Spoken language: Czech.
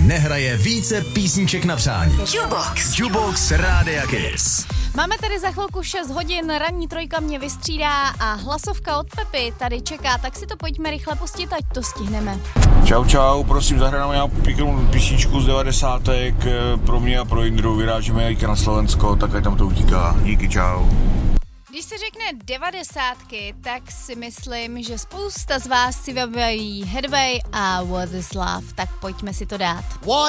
nehraje více písniček na přání. Jukebox Rádia Kiss. Máme tady za chvilku 6 hodin, ranní trojka mě vystřídá a hlasovka od Pepy tady čeká, tak si to pojďme rychle pustit, ať to stihneme. Čau, prosím, zahrajeme nějakou pěknou písničku z 90. pro mě a pro Jindru, vyrážíme jít na Slovensko, tak ať tam to utíká. Díky, čau. Když se řekne 90, tak si myslím, že spousta z vás si vybaví Headway a What is Love, tak pojďme si to dát.